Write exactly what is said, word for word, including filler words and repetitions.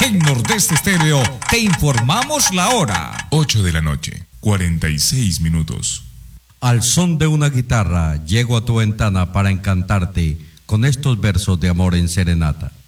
En Nordeste Estéreo te informamos la hora. ocho de la noche, cuarenta y seis minutos. Al son de una guitarra, llego a tu ventana para encantarte con estos versos de amor en serenata.